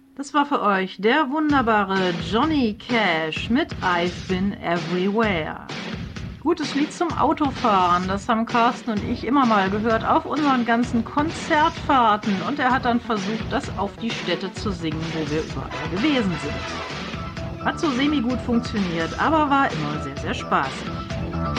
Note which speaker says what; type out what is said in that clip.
Speaker 1: Das war für euch der wunderbare Johnny Cash mit I've Been Everywhere. Gutes Lied zum Autofahren, das haben Carsten und ich immer mal gehört auf unseren ganzen Konzertfahrten, und er hat dann versucht, das auf die Städte zu singen, wo wir überall gewesen sind. Hat so semi gut funktioniert, aber war immer sehr, sehr spaßig.